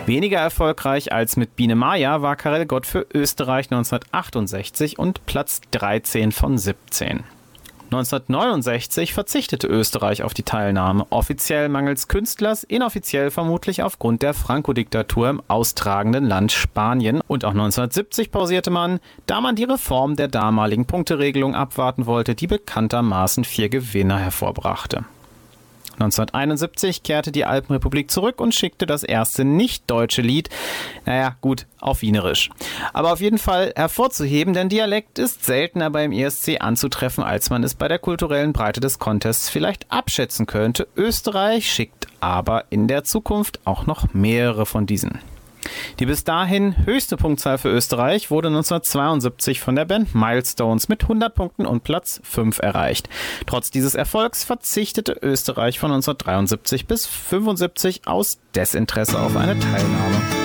Weniger erfolgreich als mit Biene Maya war Karel Gott für Österreich 1968 und Platz 13 von 17. 1969 verzichtete Österreich auf die Teilnahme, offiziell mangels Künstlers, inoffiziell vermutlich aufgrund der Franco-Diktatur im austragenden Land Spanien. Und auch 1970 pausierte man, da man die Reform der damaligen Punkteregelung abwarten wollte, die bekanntermaßen 4 Gewinner hervorbrachte. 1971 kehrte die Alpenrepublik zurück und schickte das erste nicht-deutsche Lied, auf Wienerisch. Aber auf jeden Fall hervorzuheben, denn Dialekt ist seltener beim ESC anzutreffen, als man es bei der kulturellen Breite des Contests vielleicht abschätzen könnte. Österreich schickt aber in der Zukunft auch noch mehrere von diesen. Die bis dahin höchste Punktzahl für Österreich wurde 1972 von der Band Milestones mit 100 Punkten und Platz 5 erreicht. Trotz dieses Erfolgs verzichtete Österreich von 1973 bis 1975 aus Desinteresse auf eine Teilnahme.